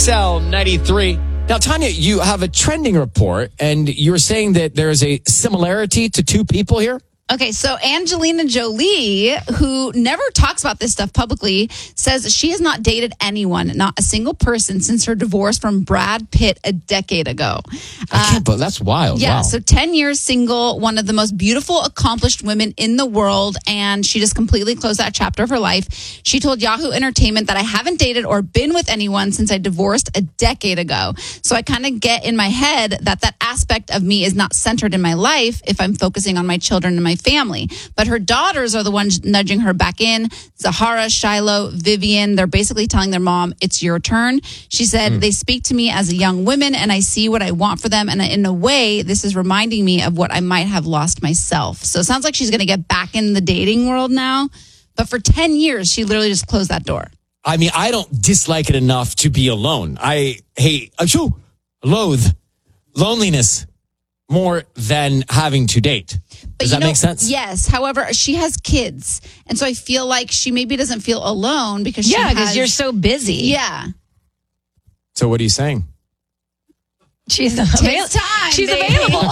XL 93. Now, Tanya, you have a trending report, and you're saying that there is a similarity to two people here? Okay, so Angelina Jolie, who never talks about this stuff publicly, says she has not dated anyone, not a single person, since her divorce from Brad Pitt a decade ago. I can't believe that's wild. Yeah, Wow. so 10 years single, one of the most beautiful, accomplished women in the world, and she just completely closed that chapter of her life. She told Yahoo Entertainment that I haven't dated or been with anyone since I divorced a decade ago. So I kind of get in my head that aspect of me is not centered in my life if I'm focusing on my children and my family. But her daughters are the ones nudging her back in. Zahara, Shiloh, Vivian, they're basically telling their mom, it's your turn. She said, they speak to me as a young woman and I see what I want for them. And in a way, this is reminding me of what I might have lost myself. So it sounds like she's going to get back in the dating world now. But for 10 years, she literally just closed that door. I mean, I don't dislike it enough to be alone. I loathe loneliness more than having to date. Does that make sense? Yes. However, she has kids. And so I feel like she maybe doesn't feel alone because because you're so busy. Yeah. So what are you saying? She's available. She's baby. available.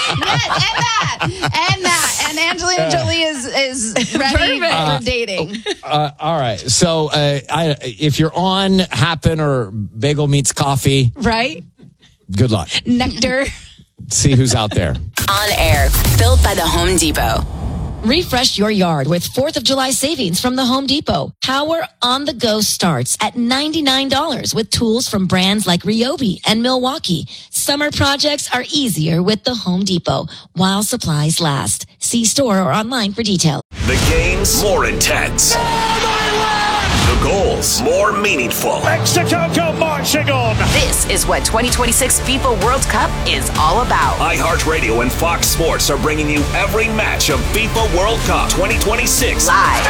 And that. And Angelina Jolie is ready for dating. All right. So if you're on Happen or Bagel Meets Coffee, Right? good luck. Nectar. See who's out there. On air, built by the Home Depot. Refresh your yard with 4th of July savings from the Home Depot. Power on the go starts at $99 with tools from brands like Ryobi and Milwaukee. Summer projects are easier with the Home Depot while supplies last. See store or online for details. The games more intense. The goals more meaningful. Mexico go marching on. This is what 2026 FIFA World Cup is all about. iHeartRadio and Fox Sports are bringing you every match of FIFA World Cup 2026 Live.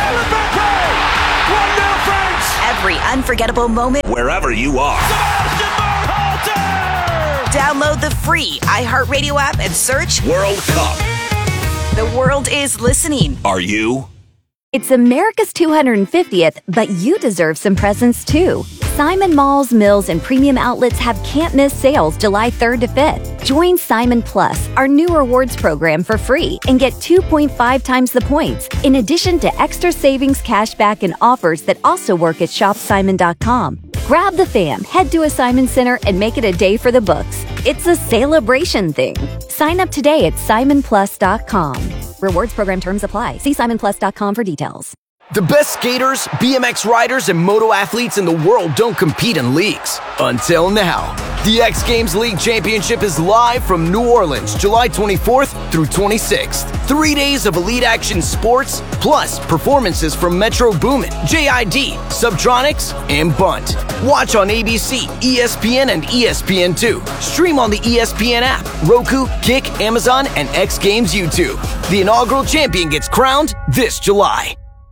1-0 France. Every unforgettable moment. wherever you are. Download the free iHeartRadio app and search World Cup. The world is listening. Are you? It's America's 250th, but you deserve some presents too. Simon Malls, Mills, and Premium Outlets have can't-miss sales July 3rd to 5th. Join Simon Plus, our new rewards program, for free and get 2.5 times the points, in addition to extra savings, cashback, and offers that also work at shopsimon.com. Grab the fam, head to a Simon Center, and make it a day for the books. It's a celebration thing. Sign up today at simonplus.com. Rewards program terms apply. See simonplus.com for details. The best skaters, BMX riders, and moto athletes in the world don't compete in leagues. Until now. The X Games League Championship is live from New Orleans, July 24th through 26th. 3 days of elite action sports, plus performances from Metro Boomin, JID, Subtronics, and Bunt. Watch on ABC, ESPN, and ESPN2. Stream on the ESPN app, Roku, Kick, Amazon, and X Games YouTube. The inaugural champion gets crowned this July.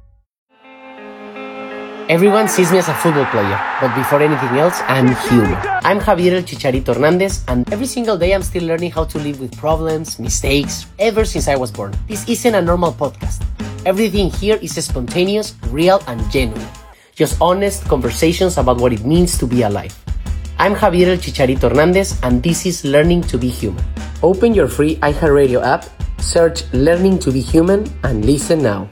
Everyone sees me as a football player, but before anything else, I'm human. I'm Javier El Chicharito Hernandez, and every single day I'm still learning how to live with problems, mistakes, ever since I was born. This isn't a normal podcast. Everything here is spontaneous, real, and genuine. Just honest conversations about what it means to be alive. I'm Javier El Chicharito Hernandez, and this is Learning to be Human. Open your free iHeartRadio app, search Learning to be Human, and listen now.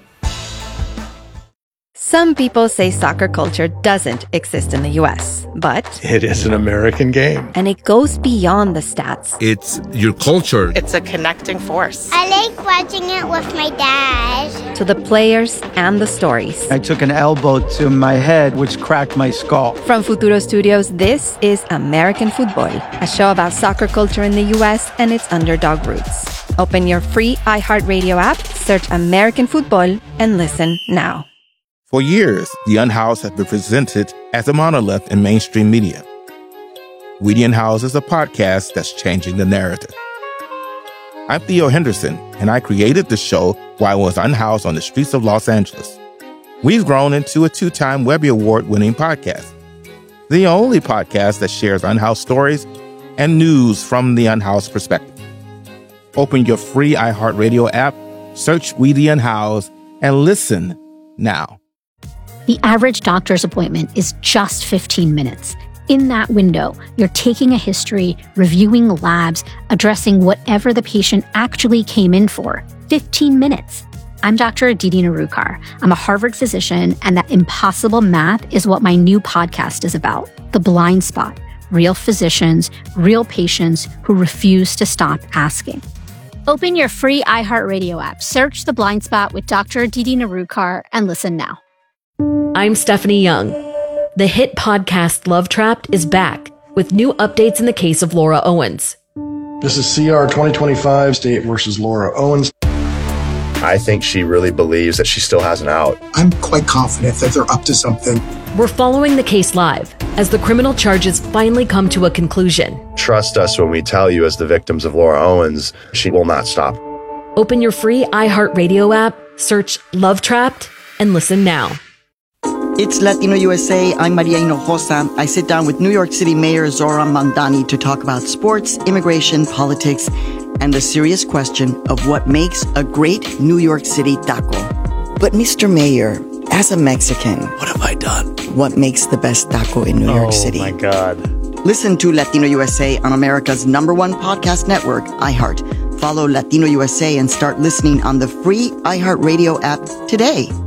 Some people say soccer culture doesn't exist in the U.S., but It is an American game. and it goes beyond the stats. It's your culture. It's a connecting force. I like watching it with my dad. To the players and the stories. I took an elbow to my head, which cracked my skull. From Futuro Studios, this is American Football, a show about soccer culture in the U.S. and its underdog roots. Open your free iHeartRadio app, search American Football, and listen now. For years, The Unhoused has been presented as a monolith in mainstream media. We the Unhoused is a podcast that's changing the narrative. I'm Theo Henderson, and I created the show while I was unhoused on the streets of Los Angeles. We've grown into a 2-time Webby Award-winning podcast. The only podcast that shares unhoused stories and news from the unhoused perspective. Open your free iHeartRadio app, search We the Unhoused, and listen now. The average doctor's appointment is just 15 minutes. In that window, you're taking a history, reviewing labs, addressing whatever the patient actually came in for. 15 minutes. I'm Dr. Aditi Narukar. I'm a Harvard physician, and that impossible math is what my new podcast is about. The Blind Spot. Real physicians, real patients who refuse to stop asking. Open your free iHeartRadio app, search The Blind Spot with Dr. Aditi Narukar, and listen now. I'm Stephanie Young. The hit podcast Love Trapped is back with new updates in the case of Laura Owens. This is CR 2025, State versus Laura Owens. I think she really believes that she still has an out. I'm quite confident that they're up to something. We're following the case live as the criminal charges finally come to a conclusion. Trust us when we tell you, as the victims of Laura Owens, she will not stop. Open your free iHeartRadio app, search Love Trapped, and listen now. It's Latino USA. I'm Maria Hinojosa. I sit down with New York City Mayor Zoran Mandani to talk about sports, immigration, politics, and the serious question of what makes a great New York City taco. But Mr. Mayor, as a Mexican, what have I done? What makes the best taco in New York City? Oh my God. Listen to Latino USA on America's #1 podcast network, iHeart. Follow Latino USA and start listening on the free iHeartRadio app today.